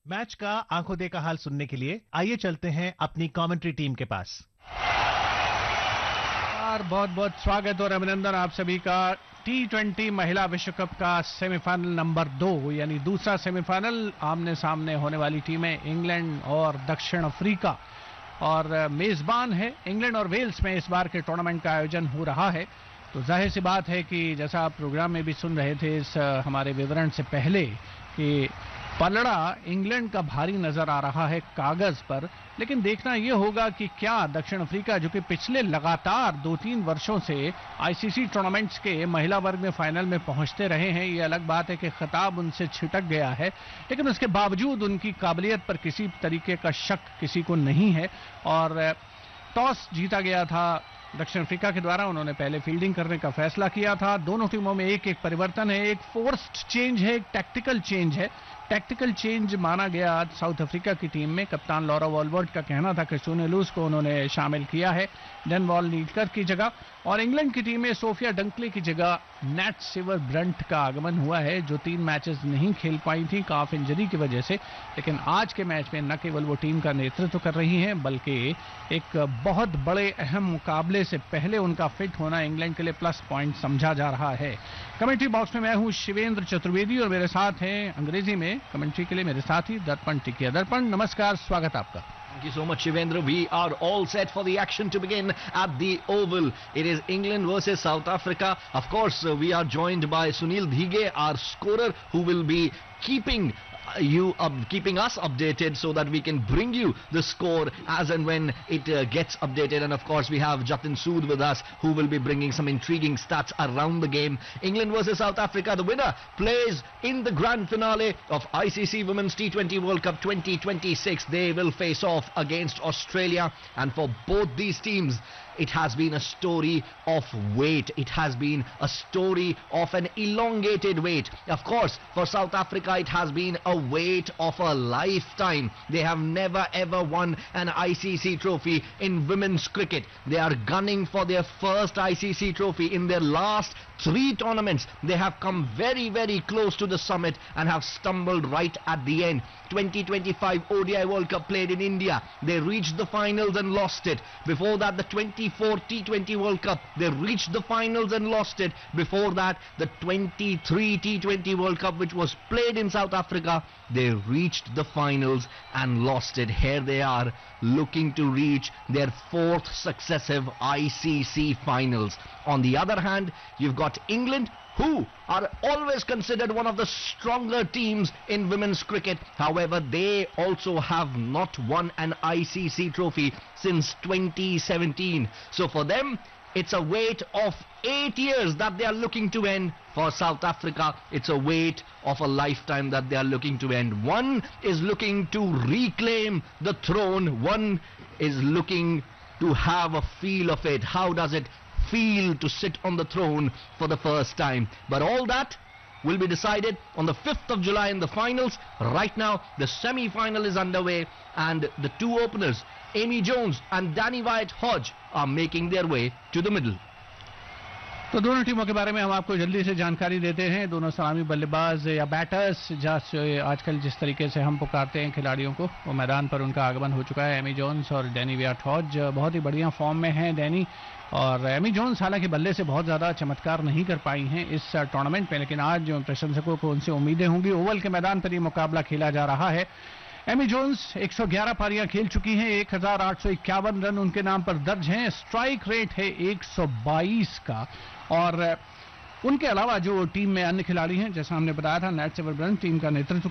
Match का आंखों देखा हाल सुनने के लिए आइए चलते हैं अपनी कमेंट्री टीम के पास। बहुत बहुत स्वागत और अभिनंदन आप सभी का T20 महिला विश्व कप का सेमीफाइनल नंबर 2 यानी दूसरा सेमीफाइनल। आमने सामने होने वाली टीमें इंग्लैंड और दक्षिण अफ्रीका और मेजबान है इंग्लैंड और वेल्स में इस बार के टूर्नामेंट का आयोजन हो रहा है। तो जाहिर सी बात है कि जैसा आप प्रोग्राम में भी सुन रहे थे इस हमारे विवरण से पहले कि पलड़ा इंग्लैंड का भारी नजर आ रहा है कागज पर, लेकिन देखना यह होगा कि क्या दक्षिण अफ्रीका जो कि पिछले लगातार 2-3 वर्षों से आईसीसी टूर्नामेंट्स के महिला वर्ग में फाइनल में पहुंचते रहे हैं, ये अलग बात है कि खिताब उनसे छिटक गया है, लेकिन उसके बावजूद उनकी काबिलियत पर किसी तरीके का शक किसी को नहीं है। और टॉस जीता गया था दक्षिण अफ्रीका के द्वारा, उन्होंने पहले फील्डिंग करने का फैसला किया था। दोनों टीमों में एक एक परिवर्तन है, एक फोर्स्ड चेंज है, एक टैक्टिकल चेंज है। टैक्टिकल चेंज माना गया आज साउथ अफ्रीका की टीम में। कप्तान लॉरा वॉलवर्ट का कहना था कि सोनेलूस को उन्होंने शामिल किया है डेन वॉल नीडकर की जगह, और इंग्लैंड की टीम में सोफिया डंकले की जगह नैट सिवर ब्रंट का आगमन हुआ है, जो 3 मैचेस नहीं खेल पाई थी काफ इंजरी की वजह से। लेकिन आज के मैच में न केवल वो टीम का नेतृत्व कर रही हैं, बल्कि एक बहुत बड़े अहम मुकाबले से पहले उनका फिट होना इंग्लैंड के लिए प्लस पॉइंट समझा जा रहा है। कमेंट्री बॉक्स में मैं हूं शिवेंद्र चतुर्वेदी और मेरे साथ हैं अंग्रेजी में कमेंट्री के लिए मेरे साथी दर्पण टिकिया। दर्पण नमस्कार, स्वागत आपका। Thank you so much, Shivendra. We are all set for the action to begin at the Oval. It is England versus South Africa. Of course, we are joined by Sunil Dhige, our scorer, who will be keeping us updated so that we can bring you the score as and when it gets updated. And of course we have Jatin Sood with us, who will be bringing some intriguing stats around the game. England versus South Africa, the winner plays in the grand finale of ICC Women's T20 World Cup 2026. They will face off against Australia, and for both these teams it has been a story of wait. It has been a story of an elongated wait. Of course, for South Africa, it has been a wait of a lifetime. They have never ever won an ICC trophy in women's cricket. They are gunning for their first ICC trophy in their last 3 tournaments. They have come very, very close to the summit and have stumbled right at the end. 2025 ODI World Cup played in India. They reached the finals and lost it. Before that, the 24 T20 World Cup, they reached the finals and lost it. Before that, the 23 T20 World Cup, which was played in South Africa, they reached the finals and lost it. Here they are, looking to reach their 4th successive ICC finals. On the other hand, you've got England, who are always considered one of the stronger teams in women's cricket. However, they also have not won an ICC trophy since 2017. So for them, it's a wait of 8 years that they are looking to end. For South Africa, it's a wait of a lifetime that they are looking to end. One is looking to reclaim the throne. One is looking to have a feel of it. How does it feel to sit on the throne for the first time? But all that will be decided on the 5th of July in the finals. Right now, the semi-final is underway, and the 2 openers, Amy Jones and Danny Wyatt-Hodge, are making their way to the middle. तो दोनों टीमों के बारे में हम आपको जल्दी से जानकारी देते हैं। दोनों सलामी बल्लेबाज या बैटर्स, जैसे आजकल जिस तरीके से हम पुकारते हैं खिलाड़ियों को, वो मैदान पर उनका आगमन हो चुका है। एमी जोन्स और डैनी वयाट-हॉज बहुत ही बढ़िया फॉर्म में हैं डैनी, और एमी जोन्स हालांकि बल्ले से बहुत ज़्यादा चमत्कार नहीं कर पाई हैं इस टूर्नामेंट में, लेकिन आज जो प्रशंसकों को उनसे उम्मीदें होंगी। ओवल के मैदान पर ये मुकाबला खेला जा रहा है। एमी जोन्स 111 पारियां खेल चुकी हैं, 1851 रन उनके नाम पर दर्ज हैं, स्ट्राइक रेट है 122 का। और उनके अलावा जो टीम में अन्य खिलाड़ी हैं, जैसा हमने बताया था, नैट सिवर ब्रंट टीम का नेतृत्व